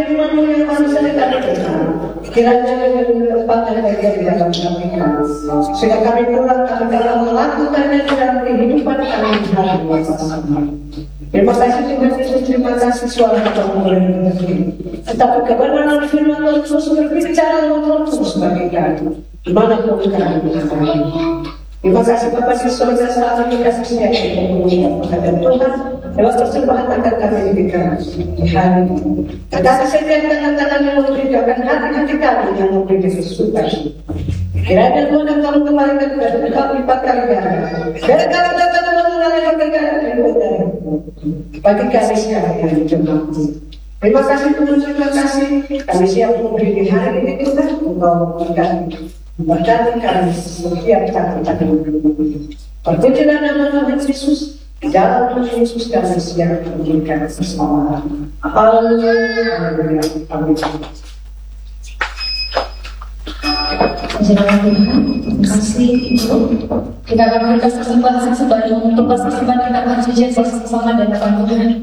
firman-Mu yang manusia kami dengar, kiranya menempatkan bagian di dalam kami, sehingga kami pulang kami dalam melakukannya dalam kehidupan kami hari ini. Terima kasih Tuhan Yesus, terima kasih suara Tuhan boleh mengerti. Tetapi kebenaran firman Tuhan terus berbicara terus bagi kami, dimanapun kami berada. Terima kasih Bapa di surga, saat ini kasih setia yang menghadap Tuhan. Lewat persembahan akan kami berikan di hari ini. Kasih setia tangan-tangan yang memberikan hati-hati kami yang memberi kesukaan. Kiranya Tuhan yang kamu kembalikan kepada kami lipat kali ganda. Biar kami dapat mengenai keberkatan yang benar bagi kami sekalian jemaat. Terima kasih Tuhan, terima kasih. Kami siap memberi di hari ini Tuhan untuk memberkati kami setiap kata-kata. Perpujian nama Tuhan Yesus, di dalam Tuhan Yesus kami siap memberikan semua. Haleluya. Amin. Terima kasih Ibu. Kita akan berikan kesempatan sebanyak untuk persembahan kita akan pujian bersama dan Tuhan.